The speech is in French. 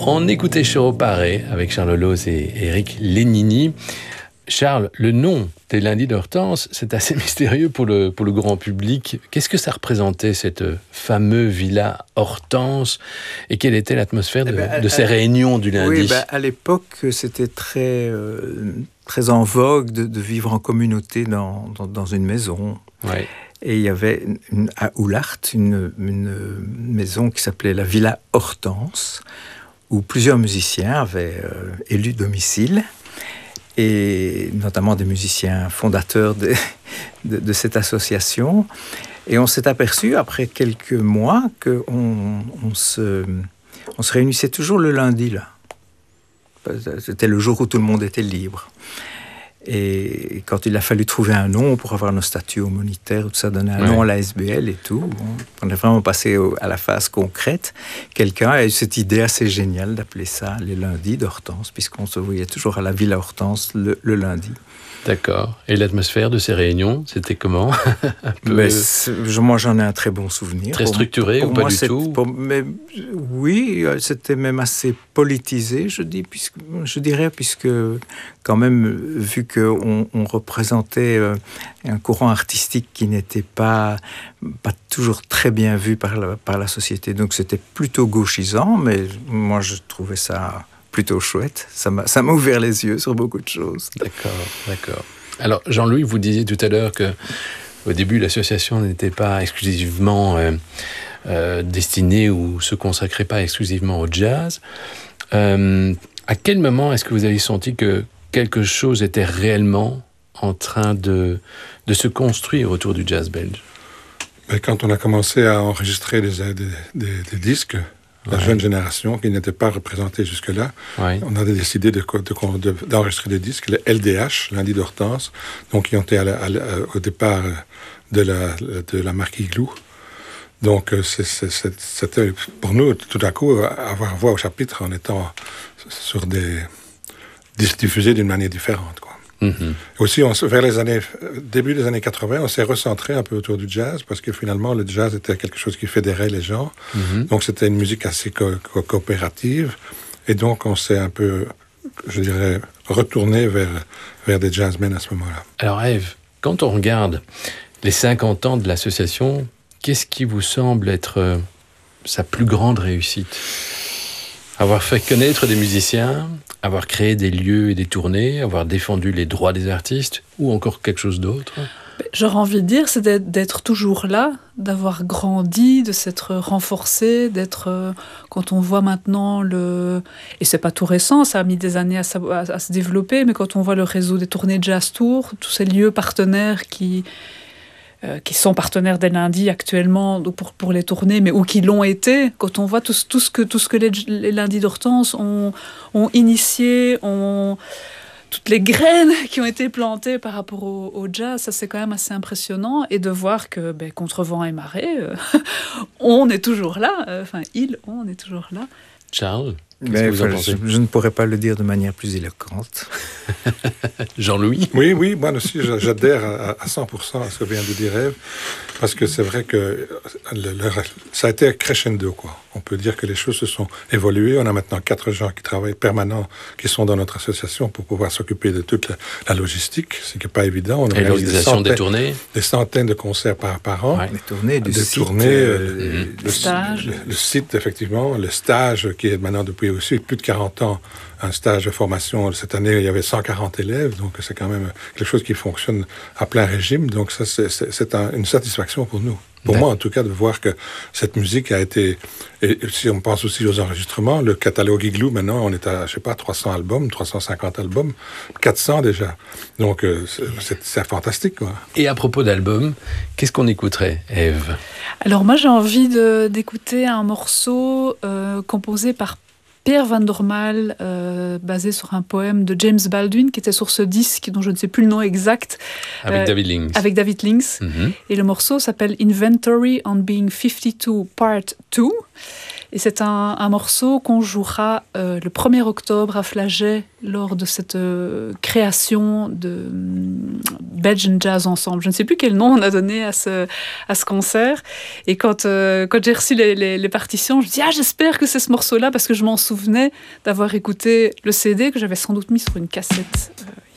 On écoutait Choro Paré avec Charles Loz et Eric Lénini. Charles, le nom des Lundis d'Hortense, c'est assez mystérieux pour le grand public. Qu'est-ce que ça représentait, cette fameuse villa Hortense, et quelle était l'atmosphère de ces réunions du lundi? Oui, à l'époque, c'était très en vogue de vivre en communauté dans une maison. Ouais. Et il y avait à Oulart une maison qui s'appelait la Villa Hortense, où plusieurs musiciens avaient élu domicile, et notamment des musiciens fondateurs de cette association. Et on s'est aperçu, après quelques mois, qu'on se réunissait toujours le lundi, là. C'était le jour où tout le monde était libre. Et quand il a fallu trouver un nom pour avoir nos statuts au Moniteur, tout ça, donner un nom à la SBL et tout, on est vraiment passé à la phase concrète. Quelqu'un a eu cette idée assez géniale d'appeler ça les lundis d'Hortense, puisqu'on se voyait toujours à la Villa Hortense le lundi. D'accord. Et l'atmosphère de ces réunions, c'était comment? Moi, j'en ai un très bon souvenir. Très structuré ou pas du tout? Oui, c'était même assez politisé, je dirais, puisque quand même, vu qu'on représentait un courant artistique qui n'était pas toujours très bien vu par la société, donc c'était plutôt gauchisant, mais moi, je trouvais ça plutôt chouette. Ça m'a ouvert les yeux sur beaucoup de choses. D'accord. Alors, Jean-Louis, vous disiez tout à l'heure qu'au début, l'association n'était pas exclusivement destinée ou se consacrait pas exclusivement au jazz. À quel moment est-ce que vous avez senti que quelque chose était réellement en train de se construire autour du jazz belge? Quand on a commencé à enregistrer des disques, la jeune génération qui n'était pas représentée jusque-là, on a décidé d'enregistrer des disques, le LDH, Lundi d'Hortense, donc qui ont été au départ de la marque Igloo. Donc c'était pour nous tout à coup avoir voix au chapitre en étant sur diffusés d'une manière différente, quoi. Mm-hmm. Aussi, vers début des années 80, on s'est recentré un peu autour du jazz, parce que finalement, le jazz était quelque chose qui fédérait les gens. Mm-hmm. Donc, c'était une musique assez coopérative. Et donc, on s'est un peu, je dirais, retourné vers des jazzmen à ce moment-là. Alors, Ève, quand on regarde les 50 ans de l'association, qu'est-ce qui vous semble être sa plus grande réussite? Avoir fait connaître des musiciens, avoir créé des lieux et des tournées, avoir défendu les droits des artistes, ou encore quelque chose d'autre? J'aurais envie de dire, c'est d'être toujours là, d'avoir grandi, de s'être renforcé, quand on voit maintenant et c'est pas tout récent, ça a mis des années à se développer, mais quand on voit le réseau des tournées Jazz Tour, tous ces lieux partenaires qui sont partenaires des lundis actuellement pour les tournées, mais ou qui l'ont été, quand on voit tout ce que les lundis d'Hortense ont initié, toutes les graines qui ont été plantées par rapport au jazz, ça c'est quand même assez impressionnant, et de voir que contre vent et marée, on est toujours là, on est toujours là. Charles, qu'est-ce que vous en pensez? Je ne pourrais pas le dire de manière plus éloquente. Jean-Louis? Oui, moi aussi, j'adhère à 100% à ce que vient de dire Ève, parce que c'est vrai que ça a été crescendo, quoi. On peut dire que les choses se sont évoluées. On a maintenant 4 gens qui travaillent permanents, qui sont dans notre association pour pouvoir s'occuper de toute la logistique, ce qui n'est pas évident. On et l'organisation des tournées? Des centaines de concerts par an. Ouais. Les tournées, le stage. Le site, effectivement, le stage qui est maintenant depuis aussi plus de 40 ans un stage de formation. Cette année, il y avait 140 élèves, donc c'est quand même quelque chose qui fonctionne à plein régime. Donc ça, c'est une satisfaction pour nous. Pour moi, en tout cas, de voir que cette musique a été... Et si on pense aussi aux enregistrements, le catalogue Igloo, maintenant, on est à, 300 albums, 350 albums, 400 déjà. Donc, c'est fantastique, quoi. Et à propos d'albums, qu'est-ce qu'on écouterait, Ève? Alors moi, j'ai envie d'écouter un morceau composé par Pierre Van Dormael, basé sur un poème de James Baldwin, qui était sur ce disque, dont je ne sais plus le nom exact. Avec David Links. Avec David Links. Mm-hmm. Et le morceau s'appelle Inventory on Being 52 Part 2. Et c'est un morceau qu'on jouera le 1er octobre à Flagey lors de cette création de Belgian Jazz Ensemble. Je ne sais plus quel nom on a donné à ce concert. Et quand j'ai reçu les partitions, je me dis « Ah, j'espère que c'est ce morceau-là » parce que je m'en souvenais d'avoir écouté le CD que j'avais sans doute mis sur une cassette